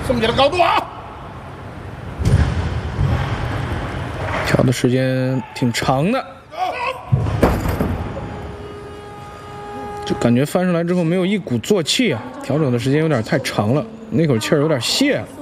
这么点的高度啊！ 调的时间挺长的，就感觉翻上来之后没有一鼓作气啊，调整的时间有点太长了，那口气儿有点泄了。